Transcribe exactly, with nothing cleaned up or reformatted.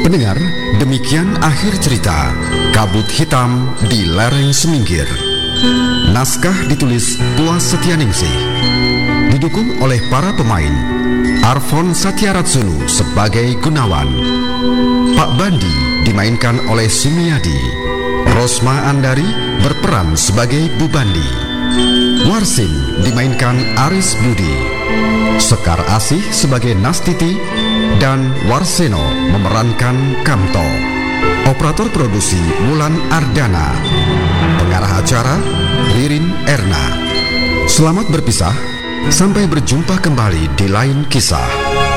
Pendengar, demikian akhir cerita Kabut Hitam di Lereng Semingkir. Naskah ditulis Puas Setianingsih, didukung oleh para pemain: Arfon Satyaratsunu sebagai Gunawan, Pak Bandi dimainkan oleh Sumiadi, Rosma Andari berperan sebagai Bu Bandi, Warsin dimainkan Aris Budi, Sekar Asih sebagai Nastiti, dan Warseno memerankan Kamto. Operator produksi Wulan Ardana. Pengarah acara Ririn Erna. Selamat berpisah, sampai berjumpa kembali di lain kisah.